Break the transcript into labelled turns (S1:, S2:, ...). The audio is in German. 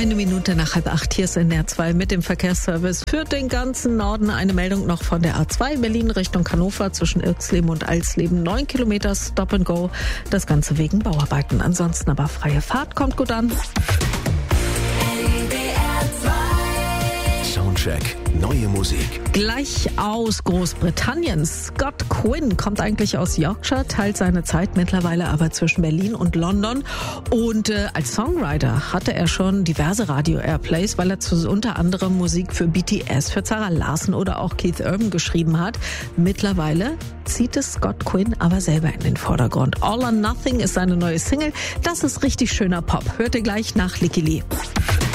S1: Eine Minute nach 7:30, hier ist NDR 2 mit dem Verkehrsservice. Für den ganzen Norden eine Meldung noch von der A2 Berlin Richtung Hannover zwischen Irxleben und Alsleben. 9 Kilometer Stop and Go. Das Ganze wegen Bauarbeiten. Ansonsten aber freie Fahrt, kommt gut an.
S2: Soundcheck. Neue Musik.
S1: Gleich aus Großbritannien. Scott Quinn kommt eigentlich aus Yorkshire, teilt seine Zeit mittlerweile aber zwischen Berlin und London. Und als Songwriter hatte er schon diverse Radio-Airplays, weil er unter anderem Musik für BTS, für Zara Larsson oder auch Keith Urban geschrieben hat. Mittlerweile zieht es Scott Quinn aber selber in den Vordergrund. All or Nothing ist seine neue Single. Das ist richtig schöner Pop. Hört ihr gleich nach Licky Lee.